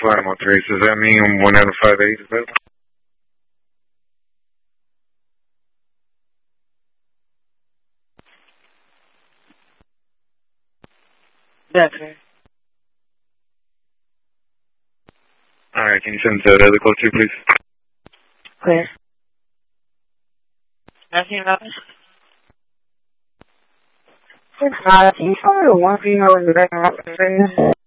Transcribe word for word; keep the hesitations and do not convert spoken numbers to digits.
Flatamore Trace, does that mean one out of five eight is available? Yeah, clear. Alright, can you send the other code two, please? Clear. Nothing about it? Six five, can you tell me the one female in the back of the office?